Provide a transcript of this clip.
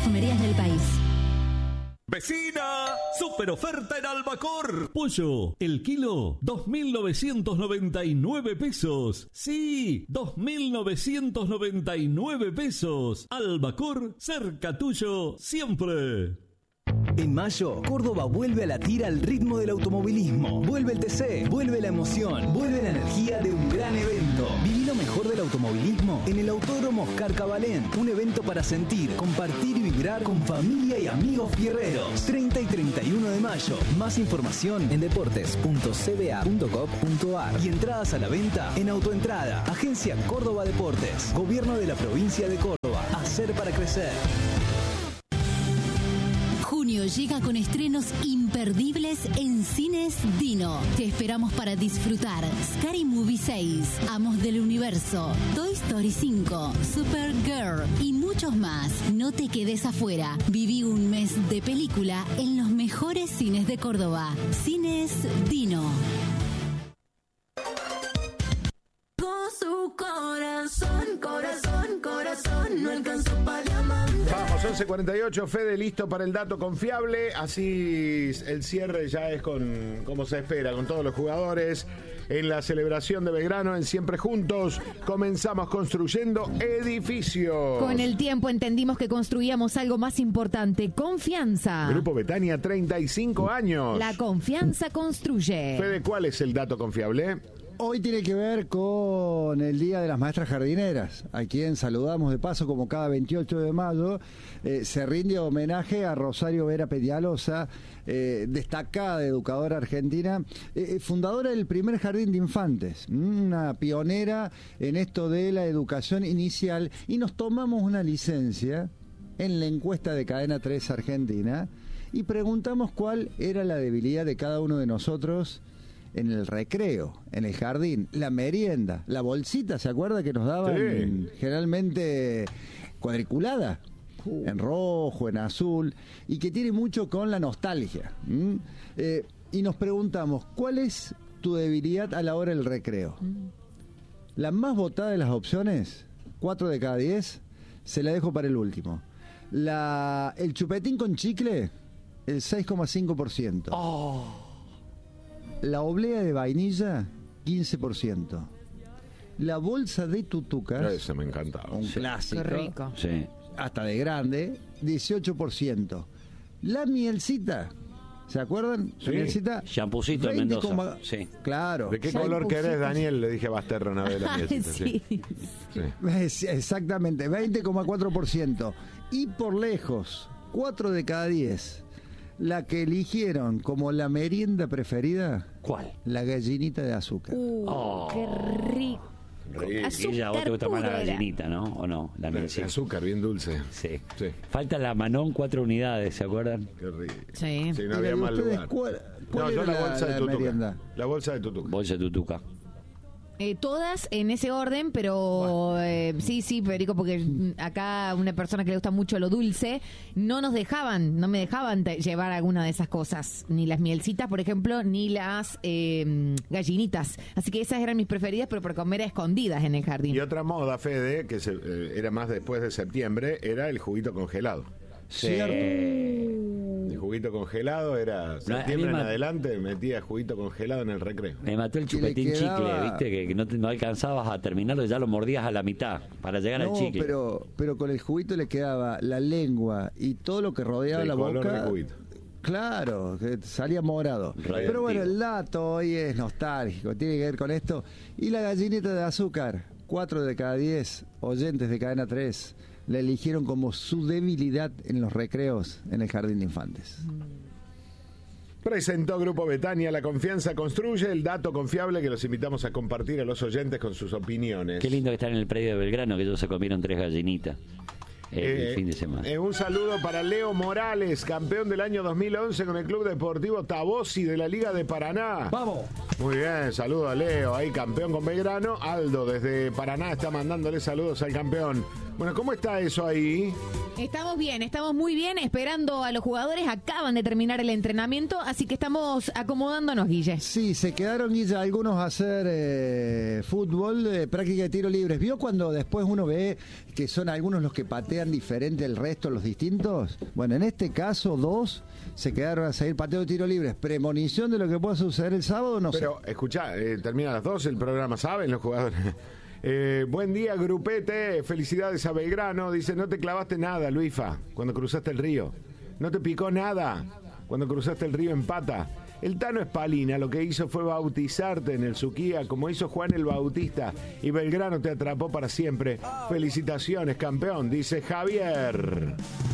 perfumerías del país. ¡Vecina! ¡Super oferta en Albacor! Pollo, el kilo, 2.999 pesos. ¡Sí! 2.999 pesos. Albacor, cerca tuyo, siempre. En mayo, Córdoba vuelve a latir al ritmo del automovilismo. Vuelve el TC, vuelve la emoción, vuelve la energía de un gran evento. Viví lo mejor del automovilismo en el Autódromo Oscar Cabalén. Un evento para sentir, compartir y vibrar con familia y amigos fierreros. 30 y 31 de mayo. Más información en deportes.cba.gov.ar y entradas a la venta en Autoentrada. Agencia Córdoba Deportes. Gobierno de la provincia de Córdoba. Hacer para crecer. Junio llega con estrenos imperdibles en Cines Dino. Te esperamos para disfrutar Scary Movie 6, Amos del Universo, Toy Story 5, Supergirl y muchos más. No te quedes afuera. Viví un mes de película en los mejores cines de Córdoba. Cines Dino. Con su corazón, corazón, corazón, no alcanzó para diamante. Vamos, 11:48, Fede listo para el dato confiable. Así el cierre ya es con como se espera, con todos los jugadores. En la celebración de Belgrano, en Siempre Juntos, comenzamos construyendo edificios. Con el tiempo entendimos que construíamos algo más importante, confianza. Grupo Betania, 35 años. La confianza construye. Fede, ¿cuál es el dato confiable? Hoy tiene que ver con el Día de las Maestras Jardineras, a quien saludamos de paso como cada 28 de mayo. Se rinde homenaje a Rosario Vera Pedialosa, destacada educadora argentina, fundadora del primer jardín de infantes, una pionera en esto de la educación inicial, y nos tomamos una licencia en la encuesta de Cadena 3 Argentina y preguntamos cuál era la debilidad de cada uno de nosotros en el recreo, en el jardín, la merienda, la bolsita, ¿se acuerda que nos daban? Sí. Generalmente cuadriculada, en rojo, en azul, y que tiene mucho con la nostalgia. Y nos preguntamos, ¿cuál es tu debilidad a la hora del recreo? La más votada de las opciones, 4 de cada 10, se la dejo para el último. El chupetín con chicle, el 6,5%. ¡Oh! La oblea de vainilla, 15%. La bolsa de tutucas. Ese me encantaba. Un clásico. Qué rico. Sí. Hasta de grande, 18%. La mielcita, ¿se acuerdan? Sí. La mielcita. Champucito de Mendoza. Sí. Claro. ¿De qué color querés, Daniel? Le dije a Basterra una vez la mielcita. Sí. Sí. Exactamente, 20,4%. Y por lejos, 4 de cada 10. La que eligieron como la merienda preferida. ¿Cuál? La gallinita de azúcar. Qué rico. Y ya a vos te gusta más la gallinita, ¿no? ¿O no? La mielcita. Azúcar, bien dulce. Sí. Falta la Manón 4 unidades, ¿se acuerdan? Qué rico. Sí. Sí, no había mal lugar. ¿Cuál No, yo la bolsa de tutuca. merienda? La bolsa de tutuca. Bolsa de tutuca. Todas en ese orden, pero sí, Federico, porque acá una persona que le gusta mucho lo dulce, no me dejaban llevar alguna de esas cosas, ni las mielcitas, por ejemplo, ni las gallinitas. Así que esas eran mis preferidas, pero por comer a escondidas en el jardín. Y otra moda, Fede, que era más después de septiembre, era el juguito congelado. Cierto. El juguito congelado era septiembre en adelante, metía juguito congelado en el recreo. Me mató el chupetín chicle, ¿viste? Que no alcanzabas a terminarlo, ya lo mordías a la mitad para llegar al chicle. Pero con el juguito le quedaba la lengua y todo lo que rodeaba la color boca. del juguito. Claro, que salía morado. Pero bueno, el dato hoy es nostálgico, tiene que ver con esto. Y la gallinita de azúcar, 4 de cada 10 oyentes de Cadena 3 la eligieron como su debilidad en los recreos en el jardín de infantes. Presentó Grupo Betania, la confianza construye, el dato confiable que los invitamos a compartir a los oyentes con sus opiniones. Qué lindo que estar en el predio de Belgrano, que ellos se comieron 3 gallinitas el fin de semana. Un saludo para Leo Morales, campeón del año 2011 con el Club Deportivo Tabosi de la Liga de Paraná. ¡Vamos! Muy bien, saludo a Leo, ahí campeón con Belgrano. Aldo desde Paraná está mandándole saludos al campeón. Bueno, ¿cómo está eso ahí? Estamos bien, estamos muy bien, esperando a los jugadores. Acaban de terminar el entrenamiento, así que estamos acomodándonos, Guille. Sí, se quedaron, Guille, algunos a hacer fútbol, práctica de tiro libres. ¿Vio cuando después uno ve que son algunos los que patean diferente al resto, los distintos? Bueno, en este caso, 2 se quedaron a seguir pateo de tiro libres. Premonición de lo que pueda suceder el sábado, no sé. Pero, escuchá, termina a las 12 el programa, ¿saben los jugadores? Buen día, grupete, felicidades a Belgrano. Dice, no te clavaste nada, Luifa, cuando cruzaste el río. No te picó nada cuando cruzaste el río en pata. El Tano Espalina lo que hizo fue bautizarte en el Suquía, como hizo Juan el Bautista, y Belgrano te atrapó para siempre. Felicitaciones, campeón, dice Javier.